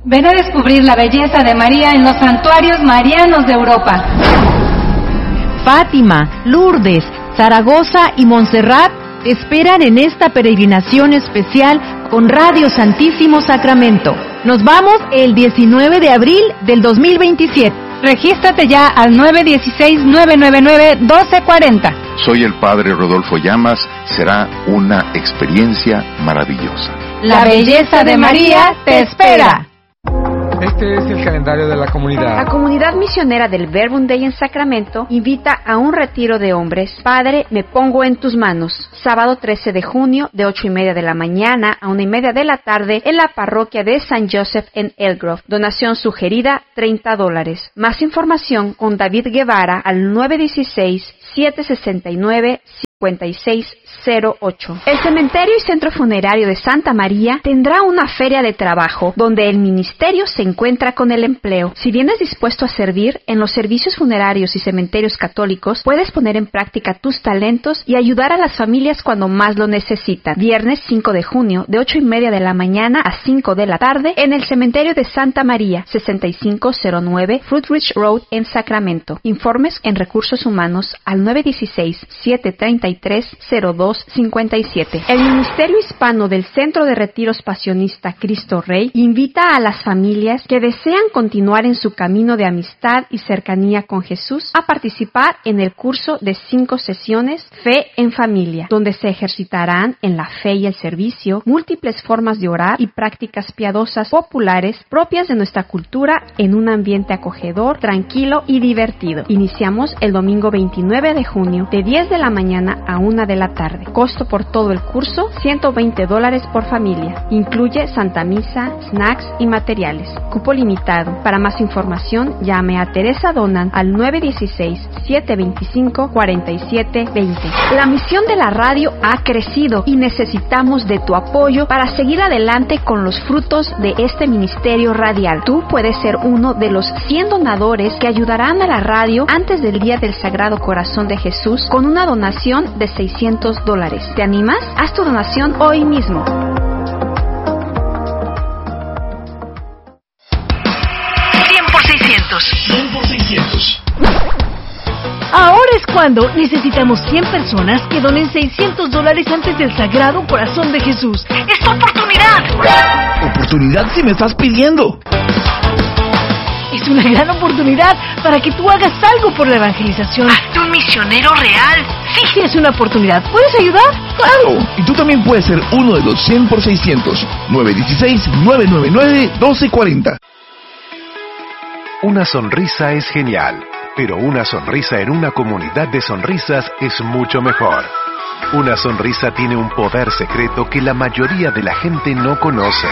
Ven a descubrir la belleza de María en los santuarios marianos de Europa. Fátima, Lourdes, Zaragoza y Montserrat te esperan en esta peregrinación especial con Radio Santísimo Sacramento. Nos vamos el 19 de abril del 2027. Regístrate ya al 916-999-1240. Soy el Padre Rodolfo Llamas. Será una experiencia maravillosa. La belleza de María te espera. Este es el calendario de la comunidad. La comunidad misionera del Verbum Dei en Sacramento invita a un retiro de hombres. Padre, me pongo en tus manos. Sábado 13 de junio, de 8:30 de la mañana a 1:30 de la tarde, en la parroquia de San Joseph en Elgrove. Donación sugerida, $30. Más información con David Guevara al 916-769-5608. El cementerio y centro funerario de Santa María tendrá una feria de trabajo donde el ministerio se encuentra con el empleo. Si vienes dispuesto a servir en los servicios funerarios y cementerios católicos, puedes poner en práctica tus talentos y ayudar a las familias cuando más lo necesitan. Viernes 5 de junio, de 8:30 de la mañana a 5 de la tarde, en el cementerio de Santa María, 6509 Fruitridge Road en Sacramento. Informes en Recursos Humanos al 916-733-0257. El Ministerio Hispano del Centro de Retiros Pasionista Cristo Rey invita a las familias que desean continuar en su camino de amistad y cercanía con Jesús a participar en el curso de 5 sesiones Fe en Familia, donde se ejercitarán en la fe y el servicio múltiples formas de orar y prácticas piadosas populares propias de nuestra cultura en un ambiente acogedor, tranquilo y divertido. Iniciamos el domingo 29 de junio de 10 de la mañana a 1 de la tarde. Costo por todo el curso, $120 por familia. Incluye Santa Misa, snacks y materiales. Cupo limitado. Para más información, llame a Teresa Donan al 916-725-4720. La misión de la radio ha crecido y necesitamos de tu apoyo para seguir adelante con los frutos de este ministerio radial. Tú puedes ser uno de los 100 donadores que ayudarán a la radio antes del Día del Sagrado Corazón de Jesús con una donación de $600. ¿Te animas? Haz tu donación hoy mismo. Ahora es cuando necesitamos 100 personas que donen $600 antes del Sagrado Corazón de Jesús. ¡Es tu oportunidad! ¿Oportunidad si me estás pidiendo? Es una gran oportunidad para que tú hagas algo por la evangelización. ¡Hazte un misionero real! Sí, es una oportunidad. ¿Puedes ayudar? ¡Claro! Y tú también puedes ser uno de los 100 por 600. 916-999-1240. Una sonrisa es genial, pero una sonrisa en una comunidad de sonrisas es mucho mejor. Una sonrisa tiene un poder secreto que la mayoría de la gente no conoce.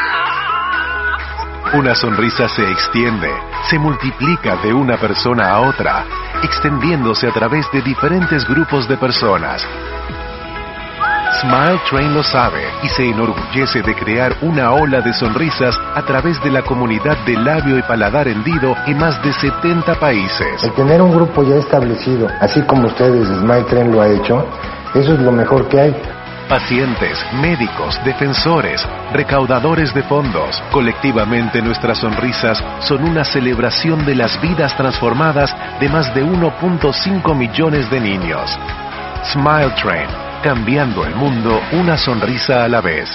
Una sonrisa se extiende, se multiplica de una persona a otra, extendiéndose a través de diferentes grupos de personas. Smile Train lo sabe y se enorgullece de crear una ola de sonrisas a través de la comunidad de labio y paladar hendido en más de 70 países. El tener un grupo ya establecido, así como ustedes, Smile Train lo ha hecho, eso es lo mejor que hay. Pacientes, médicos, defensores, recaudadores de fondos. Colectivamente nuestras sonrisas son una celebración de las vidas transformadas de más de 1.5 millones de niños. Smile Train, cambiando el mundo una sonrisa a la vez.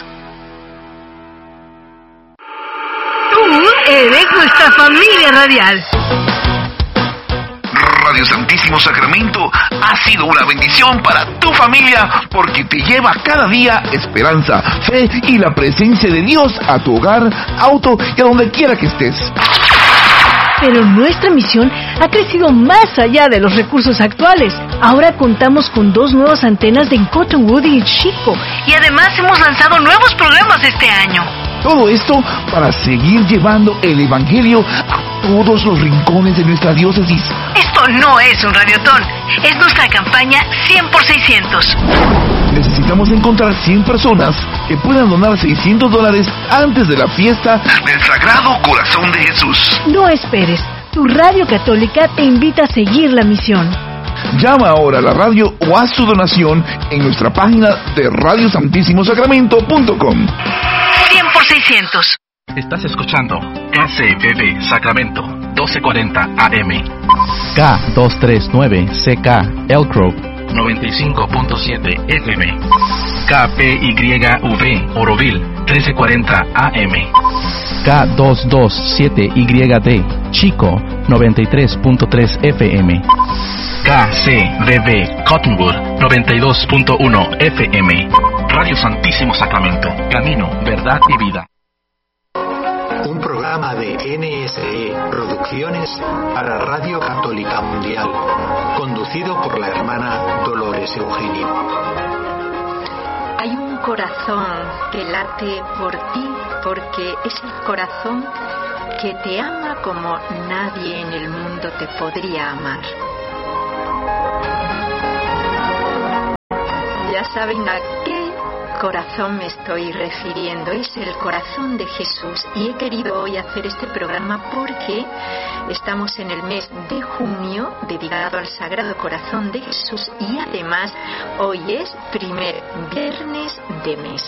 Tú eres nuestra familia radial. Radio Santísimo Sacramento ha sido una bendición para tu familia porque te lleva cada día Esperanza, fe y la presencia de Dios a tu hogar, auto y a donde quiera que estés. Pero nuestra misión ha crecido más allá de los recursos actuales. Ahora contamos con 2 nuevas antenas en Cottonwood y Chico. Y además hemos lanzado nuevos programas este año. Todo esto para seguir llevando el Evangelio a todos los rincones de nuestra diócesis. Esto no es un radiotón, es nuestra campaña 100 por 600. Necesitamos encontrar 100 personas que puedan donar $600 antes de la fiesta del Sagrado Corazón de Jesús. No esperes, tu radio católica te invita a seguir la misión. Llama ahora a la radio o haz tu donación en nuestra página de radiosantissimosacramento.com. 100 por 600. Estás escuchando KCBB Sacramento, 1240 AM. K239CK Elk Grove, 95.7 FM. KPYV Oroville, 1340 AM. K227YD Chico, 93.3 FM. KCBB Cottonwood, 92.1 FM. Radio Santísimo Sacramento, camino, verdad y vida. Un programa de NSE Producciones para Radio Católica Mundial, conducido por la hermana Dolores Eugenio. Hay un corazón que late por ti porque es el corazón que te ama como nadie en el mundo te podría amar. Ya saben a qué corazón me estoy refiriendo. Es el corazón de Jesús, y he querido hoy hacer este programa porque estamos en el mes de junio dedicado al Sagrado Corazón de Jesús, y además hoy es primer viernes de mes.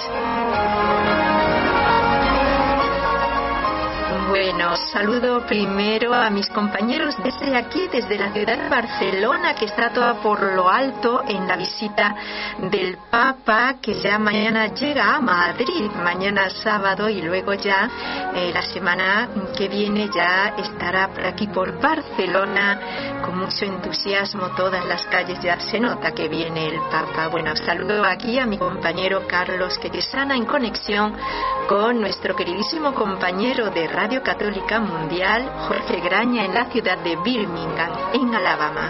Bueno, saludo primero a mis compañeros desde aquí, desde la ciudad de Barcelona, que está toda por lo alto en la visita del Papa, que ya mañana llega a Madrid, mañana sábado, y luego ya la semana que viene ya estará por aquí por Barcelona con mucho entusiasmo. Todas las calles ya se nota que viene el Papa. Bueno, saludo aquí a mi compañero Carlos Quetesana en conexión con nuestro queridísimo compañero de Radio Católica Mundial, Jorge Graña, en la ciudad de Birmingham, en Alabama.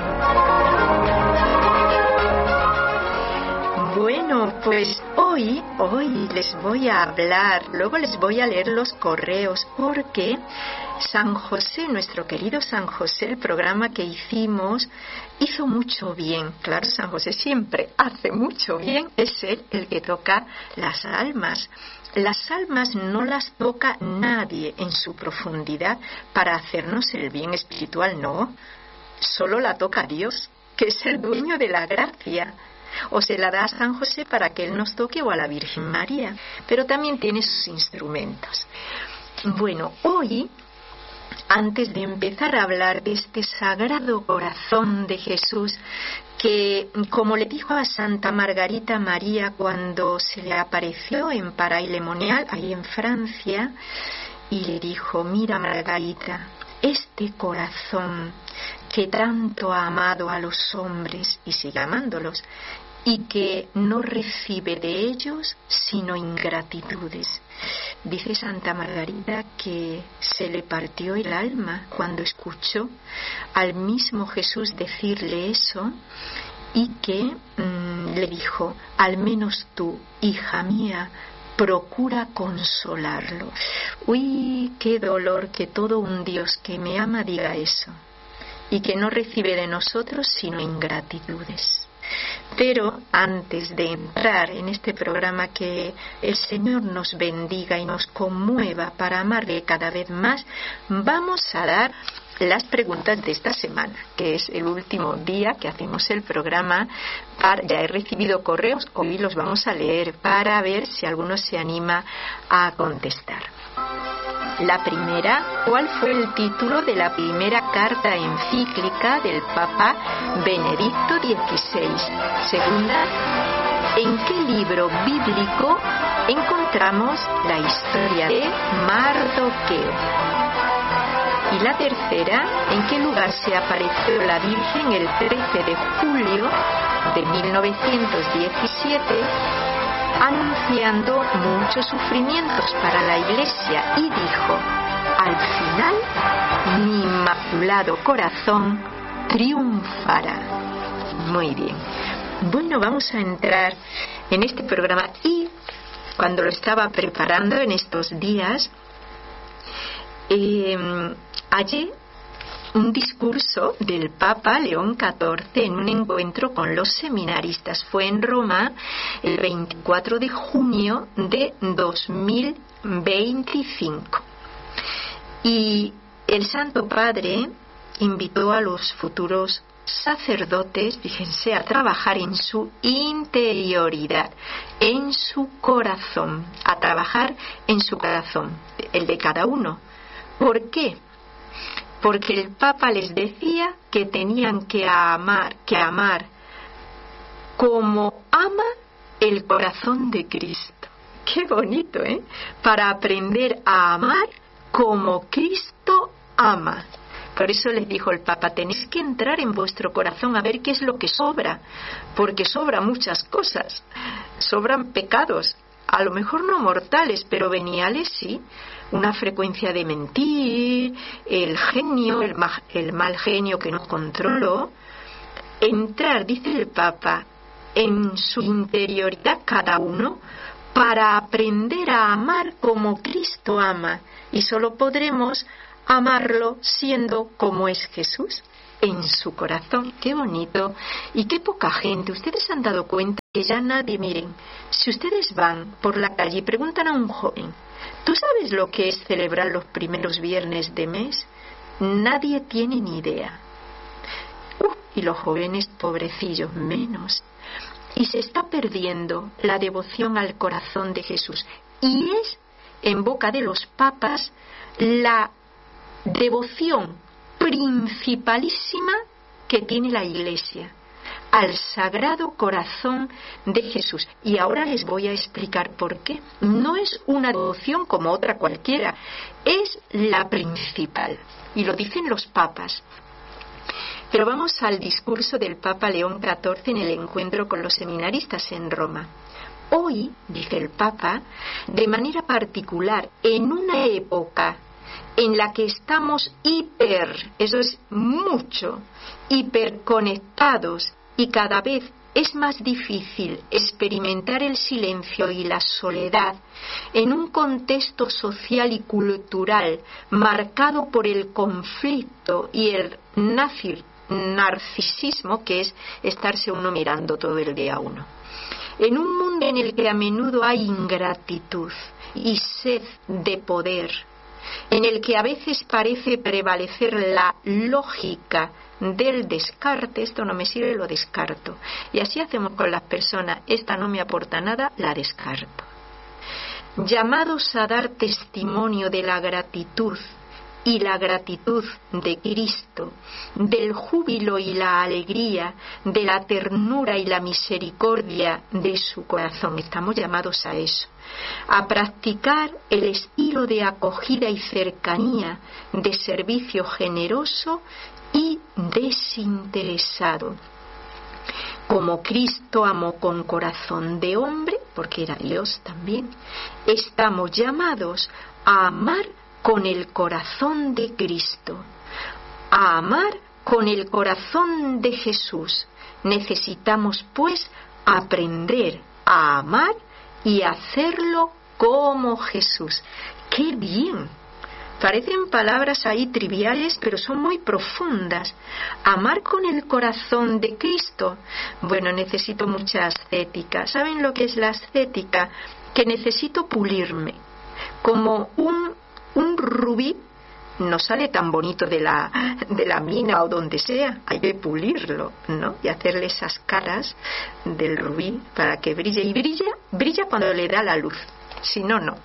Bueno, pues hoy les voy a hablar, luego les voy a leer los correos, porque San José, nuestro querido San José, el programa que hicimos, hizo mucho bien. Claro, San José siempre hace mucho bien, es él el que toca las almas. Las almas no las toca nadie en su profundidad para hacernos el bien espiritual, no. Solo la toca Dios, que es el dueño de la gracia. O se la da a San José para que Él nos toque, o a la Virgen María. Pero también tiene sus instrumentos. Bueno, hoy, antes de empezar a hablar de este Sagrado Corazón de Jesús, que, como le dijo a Santa Margarita María cuando se le apareció en Paray-le-Monial, ahí en Francia, y le dijo: mira, Margarita, este corazón que tanto ha amado a los hombres y sigue amándolos, y que no recibe de ellos sino ingratitudes. Dice Santa Margarita que se le partió el alma cuando escuchó al mismo Jesús decirle eso, y que le dijo: al menos tú, hija mía, procura consolarlo. Uy, qué dolor que todo un Dios que me ama diga eso, y que no recibe de nosotros sino ingratitudes. Pero antes de entrar en este programa, que el Señor nos bendiga y nos conmueva para amarle cada vez más, vamos a dar las preguntas de esta semana, que es el último día que hacemos el programa. Ya he recibido correos, hoy los vamos a leer para ver si alguno se anima a contestar. La primera: ¿cuál fue el título de la primera carta encíclica del Papa Benedicto XVI? Segunda: ¿en qué libro bíblico encontramos la historia de Mardoqueo? Y la tercera: ¿en qué lugar se apareció la Virgen el 13 de julio de 1917? Anunciando muchos sufrimientos para la Iglesia, y dijo: al final mi inmaculado corazón triunfará. Muy bien. Bueno, vamos a entrar en este programa, y cuando lo estaba preparando en estos días, hallé un discurso del Papa León XIV en un encuentro con los seminaristas. Fue en Roma el 24 de junio de 2025. Y el Santo Padre invitó a los futuros sacerdotes, fíjense, a trabajar en su interioridad, en su corazón, a trabajar en su corazón, el de cada uno. ¿Por qué? Porque el Papa les decía que tenían que amar como ama el corazón de Cristo. Qué bonito, ¿eh? Para aprender a amar como Cristo ama. Por eso les dijo el Papa, tenéis que entrar en vuestro corazón a ver qué es lo que sobra, porque sobran muchas cosas, sobran pecados, a lo mejor no mortales, pero veniales sí, una frecuencia de mentir, el genio, el mal genio que no controló. Entrar, dice el Papa, en su interioridad cada uno, para aprender a amar como Cristo ama, y solo podremos amarlo siendo como es Jesús, en su corazón. Qué bonito y qué poca gente. Ustedes se han dado cuenta que ya nadie, miren, si ustedes van por la calle y preguntan a un joven, ¿tú sabes lo que es celebrar los primeros viernes de mes? Nadie tiene ni idea. Y los jóvenes, pobrecillos, menos. Y se está perdiendo la devoción al corazón de Jesús. Y es, en boca de los papas, la devoción principalísima que tiene la Iglesia al Sagrado Corazón de Jesús. Y ahora les voy a explicar por qué. No es una devoción como otra cualquiera, es la principal. Y lo dicen los papas. Pero vamos al discurso del Papa León XIV en el encuentro con los seminaristas en Roma. Hoy, dice el Papa, de manera particular, en una época en la que estamos eso es mucho, hiperconectados, y cada vez es más difícil experimentar el silencio y la soledad en un contexto social y cultural marcado por el conflicto y el narcisismo, que es estarse uno mirando todo el día a uno. En un mundo en el que a menudo hay ingratitud y sed de poder, en el que a veces parece prevalecer la lógica del descarte, esto no me sirve, lo descarto. Y así hacemos con las personas, esta no me aporta nada, la descarto. Llamados a dar testimonio de la gratitud y la gratitud de Cristo, del júbilo y la alegría, de la ternura y la misericordia de su corazón. Estamos llamados a eso, a practicar el estilo de acogida y cercanía, de servicio generoso y desinteresado. Como Cristo amó con corazón de hombre, porque era Dios también, estamos llamados a amar con el corazón de Cristo, a amar con el corazón de Jesús. Necesitamos, pues, aprender a amar y hacerlo como Jesús. ¡Qué bien! Parecen palabras ahí triviales, pero son muy profundas. Amar con el corazón de Cristo. Bueno, necesito mucha ascética. ¿Saben lo que es la ascética? Que necesito pulirme. Como un rubí no sale tan bonito de la mina o donde sea, hay que pulirlo, ¿no? Y hacerle esas caras del rubí para que brille. Y brilla cuando le da la luz, si no, no.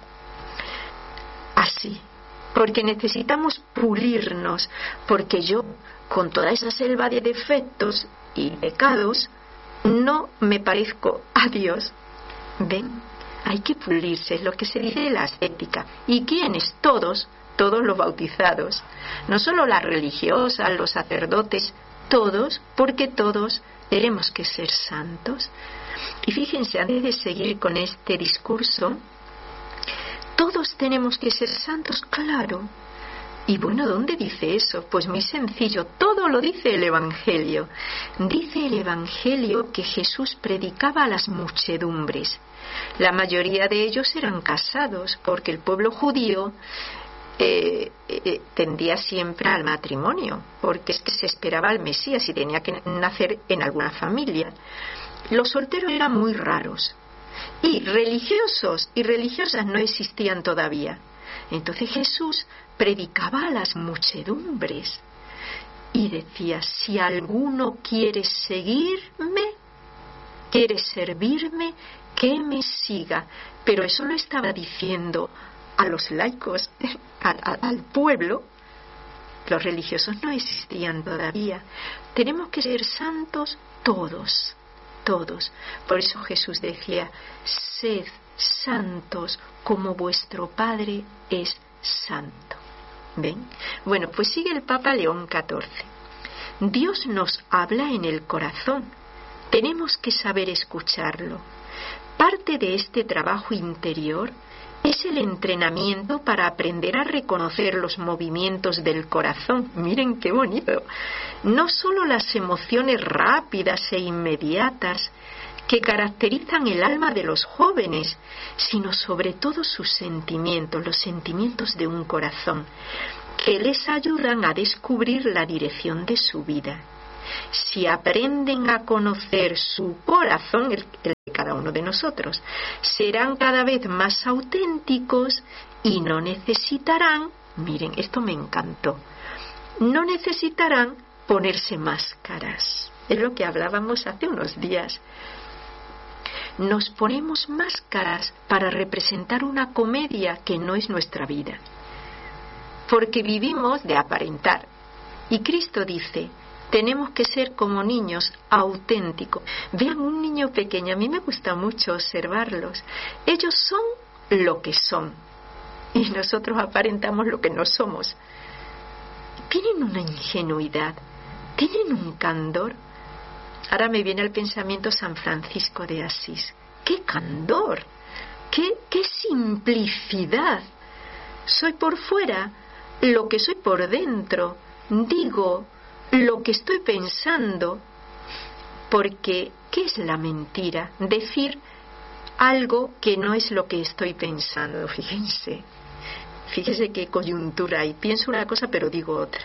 Así, porque necesitamos pulirnos, porque yo, con toda esa selva de defectos y pecados, no me parezco a Dios. ¿Ven? Hay que pulirse, es lo que se dice de la ascética. ¿Y quiénes? Todos los bautizados, no solo las religiosas, los sacerdotes, todos, porque todos tenemos que ser santos. Y fíjense, antes de seguir con este discurso, todos tenemos que ser santos, claro. Y bueno, ¿dónde dice eso? Pues muy sencillo, todo lo dice el Evangelio. Dice el Evangelio que Jesús predicaba a las muchedumbres. La mayoría de ellos eran casados, porque el pueblo judío tendía siempre al matrimonio, porque es que se esperaba al Mesías y tenía que nacer en alguna familia. Los solteros eran muy raros, y religiosos y religiosas no existían todavía. Entonces Jesús predicaba a las muchedumbres. y decía, si alguno quiere seguirme, quiere servirme, que me siga. Pero eso lo estaba diciendo a los laicos, al pueblo. Los religiosos no existían todavía. Tenemos que ser santos todos, todos. Por eso Jesús decía, sed santos como vuestro Padre es santo. ¿Ven? Bueno, pues sigue el Papa León XIV. Dios nos habla en el corazón. Tenemos que saber escucharlo. Parte de este trabajo interior es el entrenamiento para aprender a reconocer los movimientos del corazón. Miren qué bonito. No solo las emociones rápidas e inmediatas que caracterizan el alma de los jóvenes, sino sobre todo sus sentimientos, los sentimientos de un corazón, que les ayudan a descubrir la dirección de su vida. Si aprenden a conocer su corazón, el de cada uno de nosotros, serán cada vez más auténticos y no necesitarán, miren, esto me encantó, no necesitarán ponerse máscaras. Es lo que hablábamos hace unos días. Nos ponemos máscaras para representar una comedia que no es nuestra vida, porque vivimos de aparentar. Y Cristo dice, tenemos que ser como niños auténticos. Vean un niño pequeño, a mí me gusta mucho observarlos. Ellos son lo que son y nosotros aparentamos lo que no somos. Tienen una ingenuidad, tienen un candor. Ahora me viene al pensamiento San Francisco de Asís. ¡Qué candor! ¡Qué simplicidad! Soy por fuera lo que soy por dentro. Digo lo que estoy pensando. Porque, ¿qué es la mentira? Decir algo que no es lo que estoy pensando. Fíjense qué coyuntura hay. Pienso una cosa pero digo otra.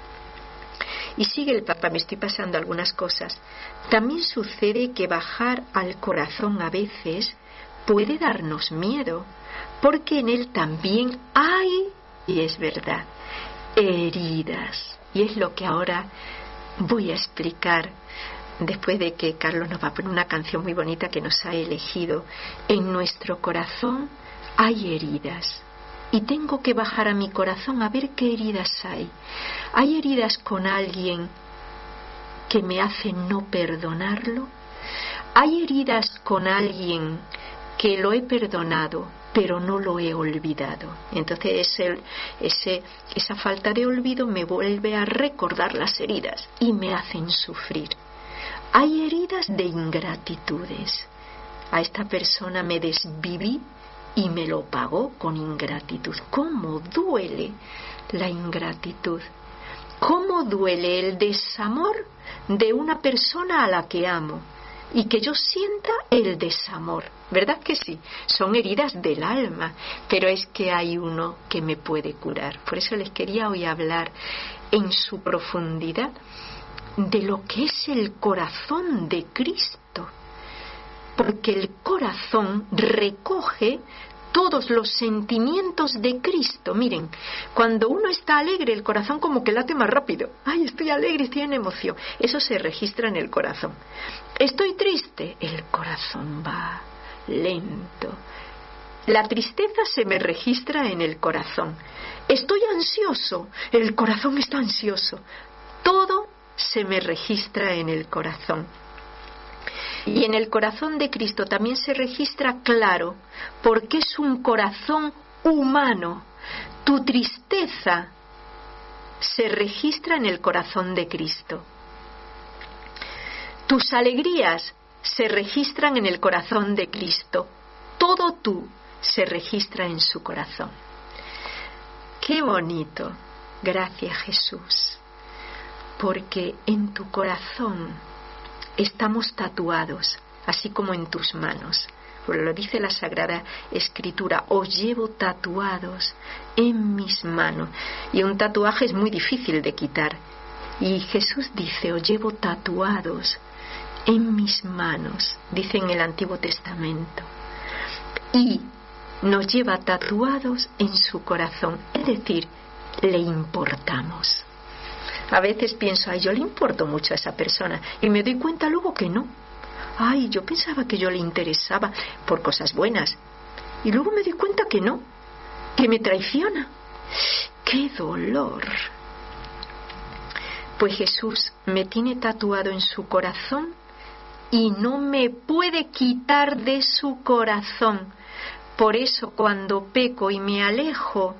Y sigue el Papa, me estoy pasando algunas cosas. También sucede que bajar al corazón a veces puede darnos miedo, porque en él también hay, y es verdad, heridas. Y es lo que ahora voy a explicar, después de que Carlos nos va a poner una canción muy bonita que nos ha elegido. En nuestro corazón hay heridas. Y tengo que bajar a mi corazón a ver qué heridas hay. ¿Hay heridas con alguien que me hace no perdonarlo? ¿Hay heridas con alguien que lo he perdonado pero no lo he olvidado? Entonces esa falta de olvido me vuelve a recordar las heridas y me hacen sufrir. Hay heridas de ingratitudes. A esta persona me desviví y me lo pagó con ingratitud. ¿Cómo duele la ingratitud? ¿Cómo duele el desamor de una persona a la que amo? Y que yo sienta el desamor. ¿Verdad que sí? Son heridas del alma, pero es que hay uno que me puede curar. Por eso les quería hoy hablar en su profundidad de lo que es el corazón de Cristo. Porque el corazón recoge todos los sentimientos de Cristo. Miren, cuando uno está alegre, el corazón como que late más rápido. ¡Ay, estoy alegre, estoy en emoción! Eso se registra en el corazón. Estoy triste, el corazón va lento. La tristeza se me registra en el corazón. Estoy ansioso, el corazón está ansioso. Todo se me registra en el corazón. Y en el corazón de Cristo también se registra claro, porque es un corazón humano. Tu tristeza se registra en el corazón de Cristo. Tus alegrías se registran en el corazón de Cristo. Todo tú se registra en su corazón. ¡Qué bonito! Gracias, Jesús. Porque en tu corazón estamos tatuados, así como en tus manos. Pues lo dice la Sagrada Escritura, os llevo tatuados en mis manos. Y un tatuaje es muy difícil de quitar. Y Jesús dice, os llevo tatuados en mis manos, dice en el Antiguo Testamento. Y nos lleva tatuados en su corazón, es decir, le importamos. A veces pienso, ay, yo le importo mucho a esa persona, y me doy cuenta luego que no. Ay, yo pensaba que yo le interesaba por cosas buenas, y luego me doy cuenta que no, que me traiciona. ¡Qué dolor! Pues Jesús me tiene tatuado en su corazón y no me puede quitar de su corazón. Por eso cuando peco y me alejo,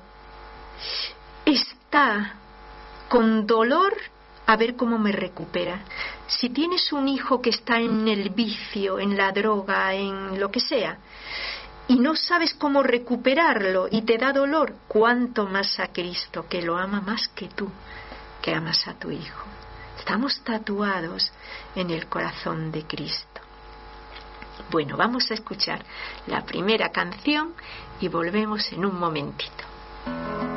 está con dolor a ver cómo me recupera. Si tienes un hijo que está en el vicio, en la droga, en lo que sea, y no sabes cómo recuperarlo y te da dolor, cuánto más a Cristo, que lo ama más que tú, que amas a tu hijo. Estamos tatuados en el corazón de Cristo. Bueno, vamos a escuchar la primera canción y volvemos en un momentito.